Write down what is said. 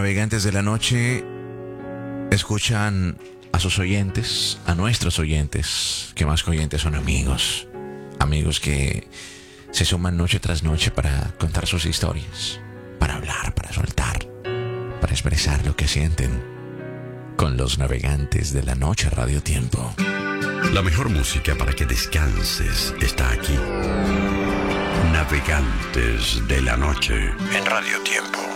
navegantes de la noche escuchan a sus oyentes, a nuestros oyentes, que más que oyentes son amigos. Amigos que se suman noche tras noche para contar sus historias, para hablar, para soltar, para expresar lo que sienten. Con los navegantes de la noche, Radio Tiempo. La mejor música para que descanses está aquí. Navegantes de la noche en Radio Tiempo.